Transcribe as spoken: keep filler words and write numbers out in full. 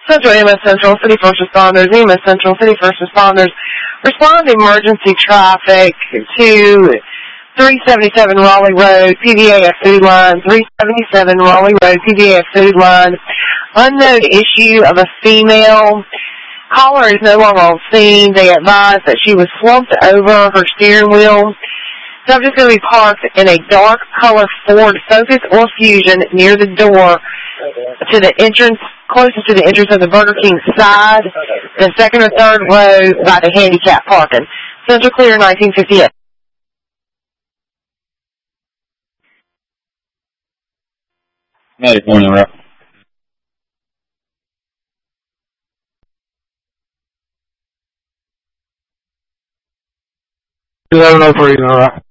Central E M S Central, City First Responders, E M S Central, City First Responders, respond to emergency traffic to three seventy-seven Raleigh Road, P V A F food line, three seventy-seven Raleigh Road, P V A F food line. Unknown issue of a female. Caller is no longer on scene. They advise that she was slumped over her steering wheel. Subject going to be parked in a dark color Ford Focus or Fusion near the door to the entrance, closest to the entrance of the Burger King side, the second or third row by the handicap parking. Central Clear nineteen fifty-eight. Hey, morning, Rep. eleven oh three, all right.